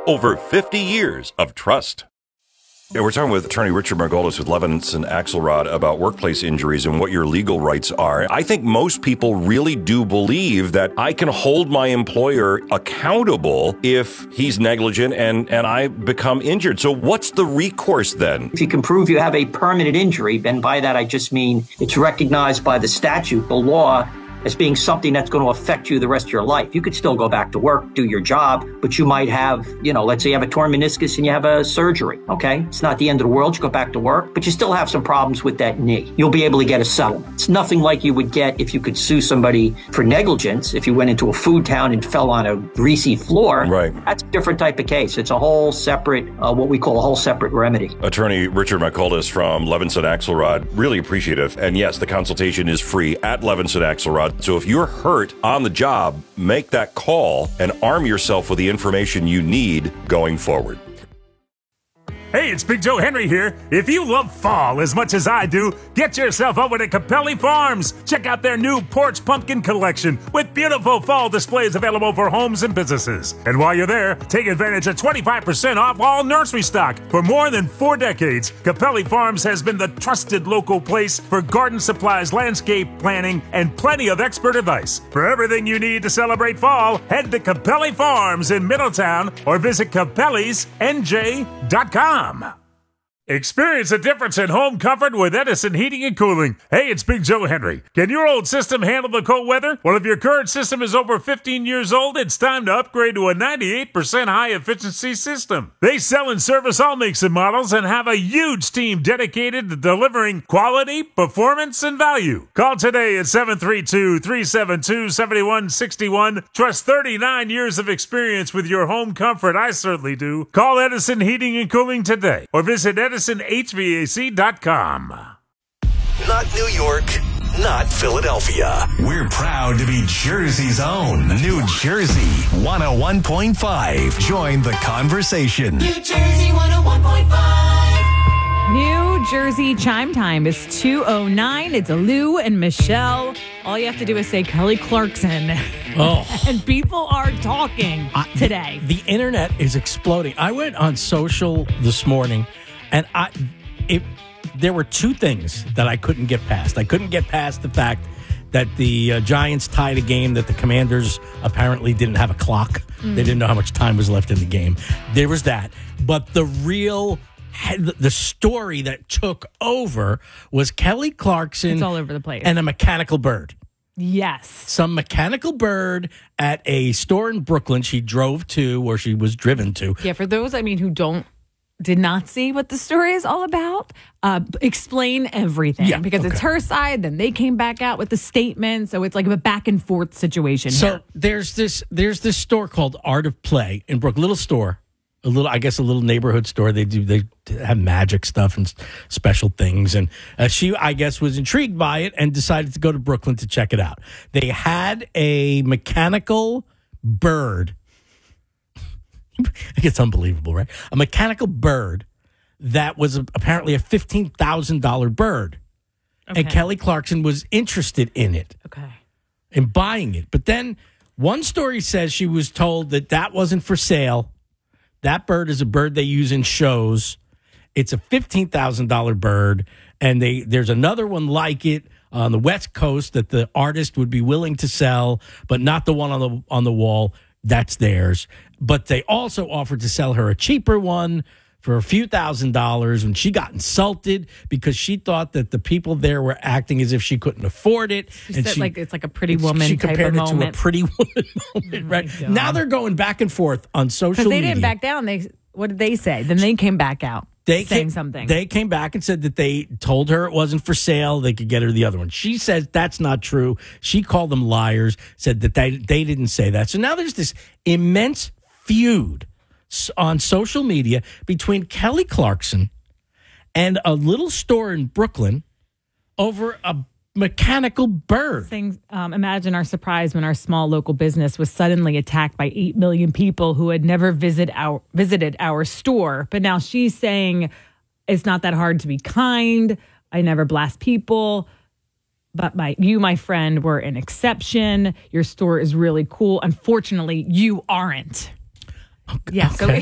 Over 50 years of trust. Yeah, we're talking with attorney Richard Margolis with Levinson Axelrod about workplace injuries and what your legal rights are. I think most people really do believe that I can hold my employer accountable if he's negligent and I become injured. So what's the recourse then? If you can prove you have a permanent injury, and by that I just mean it's recognized by the statute, the law, as being something that's going to affect you the rest of your life. You could still go back to work, do your job, but you might have, let's say you have a torn meniscus and you have a surgery, okay? It's not the end of the world. You go back to work, but you still have some problems with that knee. You'll be able to get a settlement. It's nothing like you would get if you could sue somebody for negligence. If you went into a food town and fell on a greasy floor, right? That's a different type of case. It's a whole separate, what we call a whole separate remedy. Attorney Richard Margolis from Levinson Axelrod, really appreciative. And yes, the consultation is free at Levinson Axelrod. So if you're hurt on the job, make that call and arm yourself with the information you need going forward. Hey, it's Big Joe Henry here. If you love fall as much as I do, get yourself over to Capelli Farms. Check out their new porch pumpkin collection with beautiful fall displays available for homes and businesses. And while you're there, take advantage of 25% off all nursery stock. For more than 4 decades, Capelli Farms has been the trusted local place for garden supplies, landscape planning, and plenty of expert advice. For everything you need to celebrate fall, head to Capelli Farms in Middletown or visit capellisnj.com. Experience a difference in home comfort with Edison Heating and Cooling. Hey, it's Big Joe Henry. Can your old system handle the cold weather? Well, if your current system is over 15 years old, it's time to upgrade to a 98% high-efficiency system. They sell and service all makes and models and have a huge team dedicated to delivering quality, performance, and value. Call today at 732-372-7161. Trust 39 years of experience with your home comfort. I certainly do. Call Edison Heating and Cooling today or visit EdisonHVAC.com. Not New York, not Philadelphia. We're proud to be Jersey's own New Jersey 101.5. Join the conversation. New Jersey 101.5. New Jersey chime time is 2:09. It's Lou and Michelle. All you have to do is say Kelly Clarkson. Oh. And people are talking today. The internet is exploding. I went on social this morning, and there were 2 things that I couldn't get past. I couldn't get past the fact that the Giants tied a game that the Commanders apparently didn't have a clock. They didn't know how much time was left in the game. There was that. But the story that took over was Kelly Clarkson. It's all over the place. And a mechanical bird. Yes. Some mechanical bird at a store in Brooklyn she drove to, or she was driven to. Yeah, for those, who did not see what the story is all about, explain everything. Yeah, because it's her side, then they came back out with the statement, so it's like a back and forth situation. So there's this store called Art of Play in Brooklyn, little store. A little neighborhood store. They have magic stuff and special things. And she, I guess, was intrigued by it and decided to go to Brooklyn to check it out. They had a mechanical bird. It's unbelievable, right? A mechanical bird that was apparently a $15,000 bird. Okay. And Kelly Clarkson was interested in it. Okay. In buying it. But then one story says she was told that wasn't for sale. That bird is a bird they use in shows. It's a $15,000 bird, and there's another one like it on the West Coast that the artist would be willing to sell, but not the one on the wall. That's theirs. But they also offered to sell her a cheaper one for a few $1,000s, and she got insulted because she thought that the people there were acting as if she couldn't afford it. She said it's like a Pretty Woman she type of compared it moment. to a Pretty Woman moment, right? Now they're going back and forth on social media. Because they didn't back down. What did they say? Then they came back out saying something. They came back and said that they told her it wasn't for sale. They could get her the other one. She says that's not true. She called them liars, said that they didn't say that. So now there's this immense feud on social media between Kelly Clarkson and a little store in Brooklyn over a mechanical bird. Imagine our surprise when our small local business was suddenly attacked by 8 million people who had never visited our store. But now she's saying it's not that hard to be kind. I never blast people. But my friend, were an exception. Your store is really cool. Unfortunately, you aren't. Yeah, so